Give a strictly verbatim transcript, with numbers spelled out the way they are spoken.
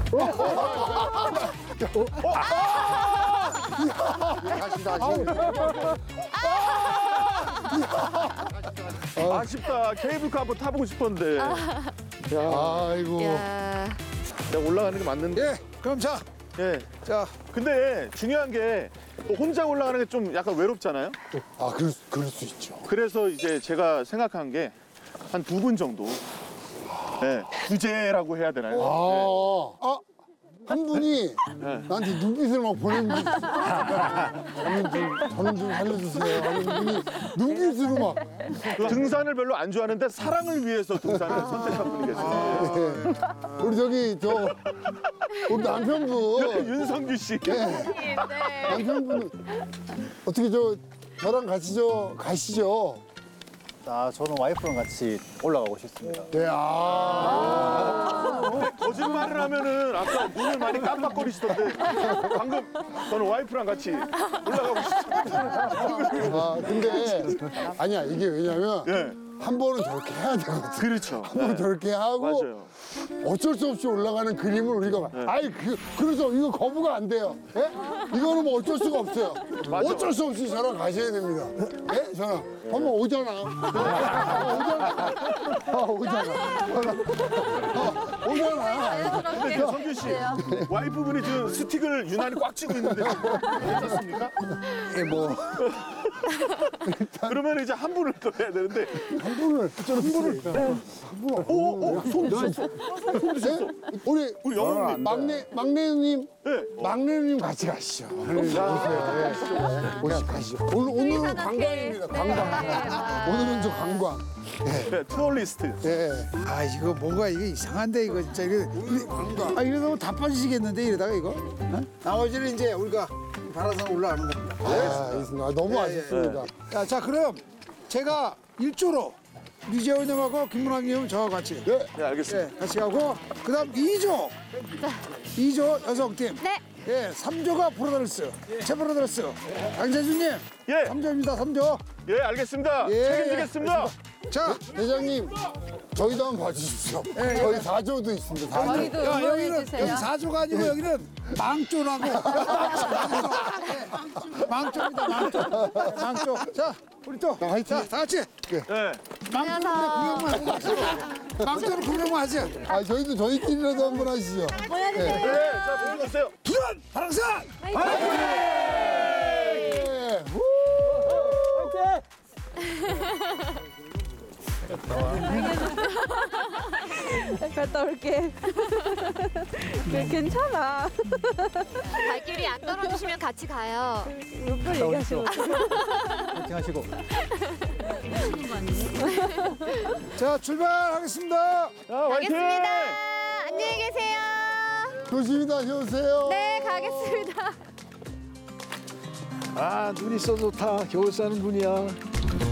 다시 다시. 아쉽다. 케이블카 한번 타보고 싶었는데. 아이고. 야. 내가 올라가는 게 맞는데. 예, 그럼 자, 예. 자, 근데 중요한 게 혼자 올라가는 게 좀 약간 외롭잖아요. 아, 그럴, 수- 그럴 수 있죠. 그래서 이제 제가 생각한 게 한 두 분 정도. 예. 구제라고 해야 되나요? 아, 아, 한 분이 네. 나한테 눈빛을 막 보내는 게 있어. 저는 좀, 저는 좀 살려주세요. 하는 분이 눈빛으로 막. 네. 등산을 별로 안 좋아하는데 사랑을 위해서 등산을 선택한 분이 계세요. 예. 우리 저기, 저, 우리 남편분. 윤성규 씨. 예. 남편분 어떻게 저 저랑 같이 저 가시죠? 아, 저는 와이프랑 같이 올라가고 싶습니다. 네, 아. 거짓말을 하면은 아까 눈을 많이 깜빡거리시던데 방금 저는 와이프랑 같이 올라가고 싶습니다. 아, 근데 아니야, 이게 왜냐면 예. 한 번은 저렇게 해야 되거든. 그렇죠. 한 번 저렇게 하고 맞아요. 어쩔 수 없이 올라가는 그림을 우리가 봐. 아이 그 그래서 이거 거부가 안 돼요. 예? 이거는 뭐 어쩔 수가 없어요. 맞아. 어쩔 수 없이 저랑 가셔야 됩니다. 예? 저랑 한번 오잖아. 어, 오잖아. 어, 오잖아. 어, 오잖아. 근데 저 성규 씨 와이프분이 지금 스틱을 유난히 꽉 쥐고 있는데 괜찮습니까? 예, 뭐 그러면 이제 한 분을 더 해야 되는데 한 분을 한 분을 오오손 드셨어. 손 드셨어. 예? 우리 우리 영웅님. 막내 막내 누님 네. 막내 누님 같이 가시죠. 오세요. 예. 오시 가시죠. 오늘 오늘은 관광입니다. 관광. 오늘은 저 관광. 네, 투어리스트. 예. 아 이거 뭔가 이게 이상한데 이거 진짜 이거 아 이러다 다 빠지시겠는데 이러다가 이거 어? 나머지는 이제 우리가 바라산 올라가는 겁니다. 아, 알겠습니다. 아, 너무 예, 아쉽습니다. 자, 자 그럼 제가 일조로 류재호님하고 김문학님 저와 같이 예. 네 알겠습니다. 예, 같이 가고 그다음 이조 이조 여성팀 네. 예, 삼조가 브로더스 최브로더스 강재준님 예. 삼조입니다 삼조 예 알겠습니다. 예, 책임지겠습니다. 자 대장님, 저희도 한번 봐주십시오. 예, 저희 사조도 있습니다. 사조. 저희도 야, 여기는 응원해주세요. 여기 사조가 아니고 여기는 망조라고 망조입니다 망조 망조 자 우리 또 화이팅. 자, 다 같이 네. 망조는 그냥 구경만 하고 가시죠. 망조는 구경만 하지 아, 저희도 저희끼리라도 한번 하시죠. 보여주세요. 네, 자 보여주세요. 두산 바랑산 예. 우! 갔다 올게. 괜찮아. 발길이 안 떨어지시면 같이 가요. 몇번 얘기하시고. 파이팅 하시고. 자 출발하겠습니다. 자 화이팅. 알겠습니다. 안녕히 계세요. 조심히 다녀오세요. 네, 가겠습니다. 아 눈이 써 좋다. 겨울 사는 분이야.